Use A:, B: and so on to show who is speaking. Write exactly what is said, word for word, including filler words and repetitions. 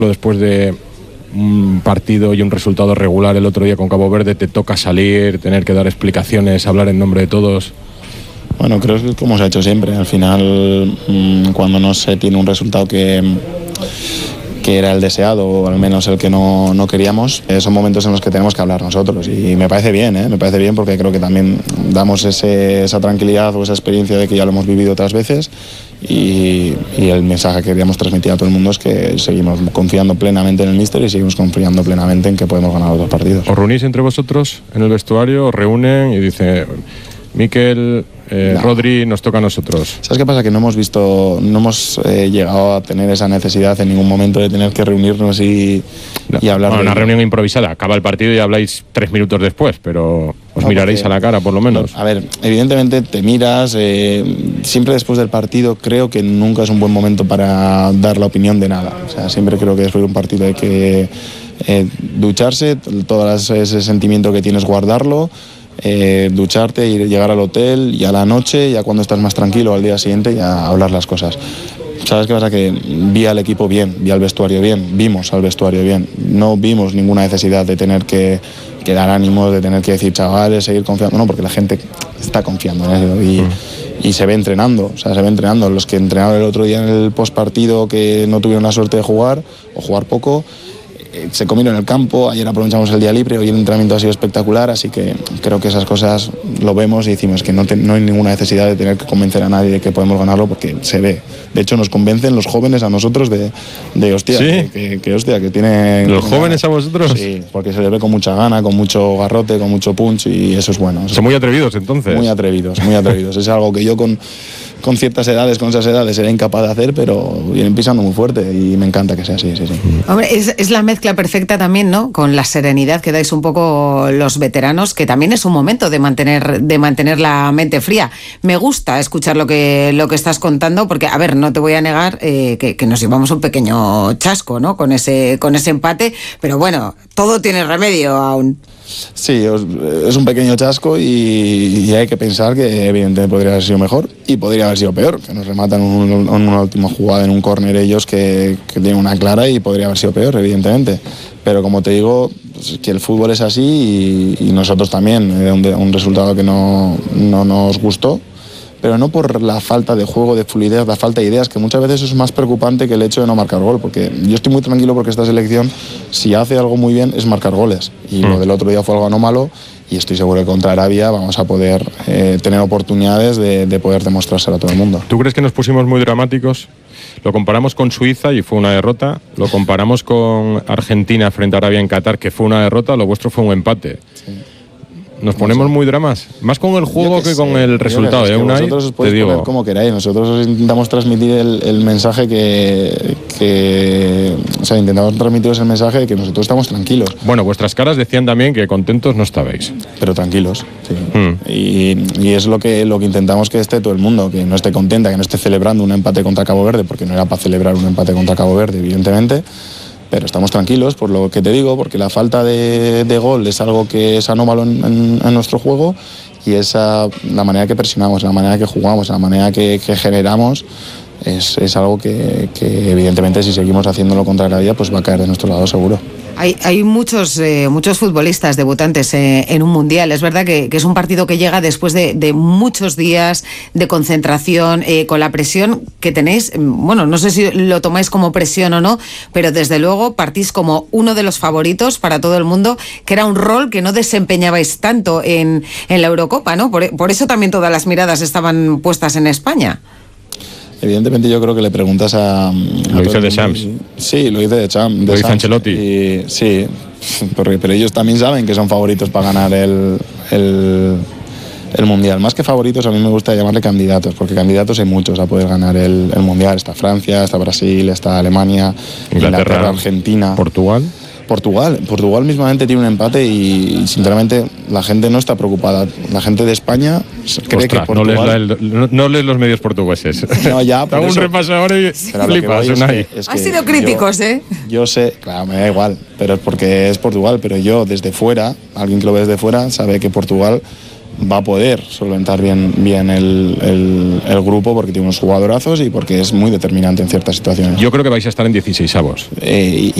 A: después de un partido y un resultado regular el otro día con Cabo Verde, te toca salir, tener que dar explicaciones, hablar en nombre de todos?
B: Bueno, creo que es como se ha hecho siempre. Al final, cuando no se tiene un resultado que, que era el deseado, o al menos el que no, no queríamos, son momentos en los que tenemos que hablar nosotros. Y me parece bien, ¿eh? me parece bien porque creo que también damos ese, esa tranquilidad o esa experiencia de que ya lo hemos vivido otras veces. Y, y el mensaje que queríamos transmitir a todo el mundo es que seguimos confiando plenamente en el míster y seguimos confiando plenamente en que podemos ganar los dos partidos.
A: ¿Os reunís entre vosotros en el vestuario? ¿Os reúnen y dice Mikel, eh, no. Rodri, nos toca a nosotros?
B: ¿Sabes qué pasa? Que no hemos visto, no hemos eh, llegado a tener esa necesidad en ningún momento de tener que reunirnos y,
A: no.
B: y hablar.
A: Bueno,
B: de
A: una reunión improvisada, acaba el partido y habláis tres minutos después, pero os no, miraréis porque, a la cara por lo menos.
B: No, a ver, evidentemente te miras, eh, siempre después del partido creo que nunca es un buen momento para dar la opinión de nada. O sea, siempre creo que después de un partido hay que eh, ducharse, todo ese sentimiento que tienes guardarlo. Eh, ducharte, ir, llegar al hotel y a la noche, ya cuando estás más tranquilo al día siguiente, ya hablar las cosas. ¿Sabes qué pasa? Que vi al equipo bien, vi al vestuario bien, vimos al vestuario bien. No vimos ninguna necesidad de tener que, que dar ánimos, de tener que decir chavales, seguir confiando. No, porque la gente está confiando en eso y, mm. y se ve entrenando, o sea, se ve entrenando. Los que entrenaron el otro día en el postpartido que no tuvieron la suerte de jugar o jugar poco, se comieron en el campo, ayer aprovechamos el día libre, hoy el entrenamiento ha sido espectacular, así que creo que esas cosas lo vemos y decimos que no, te, no hay ninguna necesidad de tener que convencer a nadie de que podemos ganarlo porque se ve. De hecho nos convencen los jóvenes a nosotros de, de hostia,
A: ¿Sí?
B: que, que, que hostia, que tienen...
A: ¿Los jóvenes a vosotros?
B: Sí, porque se les ve con mucha gana, con mucho garrote, con mucho punch y eso es bueno.
A: Son muy atrevidos entonces.
B: Muy atrevidos, muy atrevidos. Es algo que yo con... con ciertas edades, con esas edades era incapaz de hacer, pero vienen pisando muy fuerte y me encanta que sea así, sí, sí.
C: Hombre, es, es la mezcla perfecta también, ¿no? Con la serenidad que dais un poco los veteranos, que también es un momento de mantener, de mantener la mente fría. Me gusta escuchar lo que, lo que estás contando, porque, a ver, no te voy a negar eh, que, que nos llevamos un pequeño chasco, ¿no? Con ese, con ese empate, pero bueno, todo tiene remedio aún.
B: Sí, es un pequeño chasco y, y hay que pensar que evidentemente podría haber sido mejor y podría haber sido peor, que nos rematan un, un, una última jugada en un córner ellos que, que tienen una clara y podría haber sido peor, evidentemente. Pero como te digo, pues, que el fútbol es así y, y nosotros también, eh, un, un resultado que no, no nos gustó, pero no por la falta de juego, de fluidez, la falta de ideas, que muchas veces es más preocupante que el hecho de no marcar gol, porque yo estoy muy tranquilo porque esta selección, si hace algo muy bien, es marcar goles, y mm. lo del otro día fue algo anómalo, y estoy seguro que contra Arabia vamos a poder eh, tener oportunidades de, de poder demostrárselo a todo el mundo.
A: ¿Tú crees que nos pusimos muy dramáticos? Lo comparamos con Suiza y fue una derrota, lo comparamos con Argentina frente a Arabia en Qatar, que fue una derrota, lo vuestro fue un empate. Sí. Nos ponemos muy dramas, más con el juego que, que con el resultado, ¿eh? Unai,
B: vosotros os podéis
A: te digo.
B: poner como queráis, nosotros os intentamos transmitir el, el mensaje que, que... O sea, intentamos transmitiros el mensaje de que nosotros estamos tranquilos.
A: Bueno, vuestras caras decían también que contentos no estabais.
B: Pero tranquilos, sí.
A: Mm.
B: Y, y es lo que, lo que intentamos que esté todo el mundo, que no esté contenta, que no esté celebrando un empate contra Cabo Verde, porque no era para celebrar un empate contra Cabo Verde, evidentemente. Pero estamos tranquilos por lo que te digo, porque la falta de, de gol es algo que es anómalo en, en, en nuestro juego y esa, la manera que presionamos, la manera que jugamos, la manera que, que generamos es, es algo que, que evidentemente si seguimos haciéndolo contra Arabia pues va a caer de nuestro lado seguro.
C: Hay, hay muchos, eh, muchos futbolistas debutantes eh, en un mundial. Es verdad que, que es un partido que llega después de, de muchos días de concentración, eh, con la presión que tenéis. Bueno, no sé si lo tomáis como presión o no, pero desde luego partís como uno de los favoritos para todo el mundo, que era un rol que no desempeñabais tanto en, en la Eurocopa, ¿no? Por, por eso también todas las miradas estaban puestas en España.
B: Evidentemente yo creo que le preguntas a... a
A: lo hice de Champs.
B: Sí, lo hice de Champs.
A: Lo hice Ancelotti.
B: Y, sí, porque, pero ellos también saben que son favoritos para ganar el, el, el Mundial. Más que favoritos, a mí me gusta llamarle candidatos, porque candidatos hay muchos a poder ganar el, el Mundial. Está Francia, está Brasil, está Alemania,
A: Inglaterra,
B: Inglaterra, Argentina.
A: Portugal.
B: Portugal, Portugal mismamente tiene un empate y, y sinceramente la gente no está preocupada. La gente de España cree
A: Ostras,
B: que Portugal...
A: No lees, la, no, no lees los medios portugueses.
B: No, ya, por
A: Hago
B: eso...
A: un repaso ahora y flipas,
B: es
A: Unai.
B: que, es que
C: Han sido críticos,
B: yo,
C: ¿eh?
B: Yo sé, claro, me da igual, pero es porque es Portugal, pero yo desde fuera, alguien que lo ve desde fuera, sabe que Portugal va a poder solventar bien, bien el, el, el grupo, porque tiene unos jugadorazos y porque es muy determinante en ciertas situaciones.
A: Yo creo que vais a estar en dieciseisavos.
B: Eh,